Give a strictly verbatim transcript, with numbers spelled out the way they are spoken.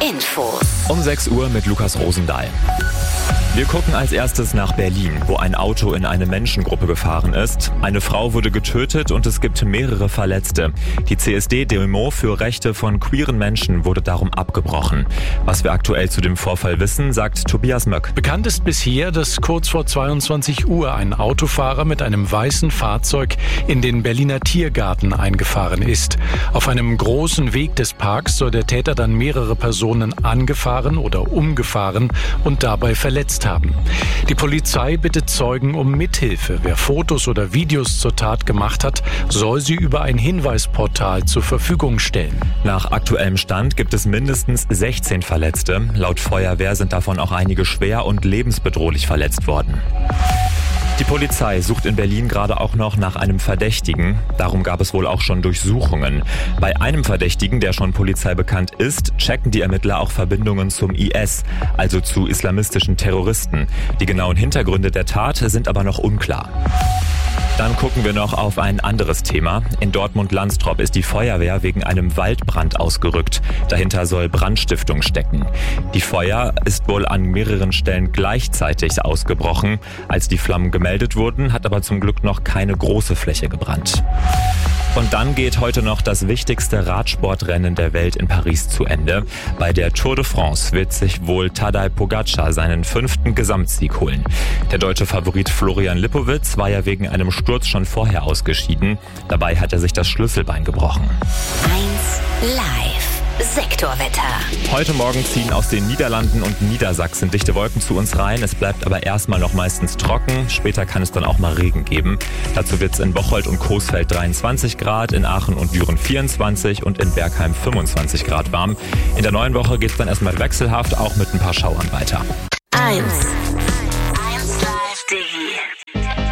Infos. Um sechs Uhr mit Lukas Rosendahl. Wir gucken als erstes nach Berlin, wo ein Auto in eine Menschengruppe gefahren ist. Eine Frau wurde getötet und es gibt mehrere Verletzte. Die C S D-Demo für Rechte von queeren Menschen wurde darum abgebrochen. Was wir aktuell zu dem Vorfall wissen, sagt Tobias Möck. Bekannt ist bisher, dass kurz vor zweiundzwanzig Uhr ein Autofahrer mit einem weißen Fahrzeug in den Berliner Tiergarten eingefahren ist. Auf einem großen Weg des Parks soll der Täter dann mehrere Personen angefahren oder umgefahren und dabei verletzt haben. Die Polizei bittet Zeugen um Mithilfe. Wer Fotos oder Videos zur Tat gemacht hat, soll sie über ein Hinweisportal zur Verfügung stellen. Nach aktuellem Stand gibt es mindestens sechzehn Verletzte. Laut Feuerwehr sind davon auch einige schwer und lebensbedrohlich verletzt worden. Die Polizei sucht in Berlin gerade auch noch nach einem Verdächtigen. Darum gab es wohl auch schon Durchsuchungen. Bei einem Verdächtigen, der schon Polizei bekannt ist, checken die Ermittler auch Verbindungen zum I S, also zu islamistischen Terroristen. Die genauen Hintergründe der Tat sind aber noch unklar. Dann gucken wir noch auf ein anderes Thema. In Dortmund-Landstrop ist die Feuerwehr wegen einem Waldbrand ausgerückt. Dahinter soll Brandstiftung stecken. Die Feuer ist wohl an mehreren Stellen gleichzeitig ausgebrochen. Als die Flammen gemeldet wurden, hat aber zum Glück noch keine große Fläche gebrannt. Und dann geht heute noch das wichtigste Radsportrennen der Welt in Paris zu Ende. Bei der Tour de France wird sich wohl Tadej Pogačar seinen fünften Gesamtsieg holen. Der deutsche Favorit Florian Lippowitz war ja wegen einem Sturz schon vorher ausgeschieden. Dabei hat er sich das Schlüsselbein gebrochen. eins Live. Sektorwetter. Heute Morgen ziehen aus den Niederlanden und Niedersachsen dichte Wolken zu uns rein. Es bleibt aber erstmal noch meistens trocken. Später kann es dann auch mal Regen geben. Dazu wird es in Bocholt und Coesfeld dreiundzwanzig Grad, in Aachen und Düren vierundzwanzig und in Bergheim fünfundzwanzig Grad warm. In der neuen Woche geht es dann erstmal wechselhaft, auch mit ein paar Schauern weiter. eins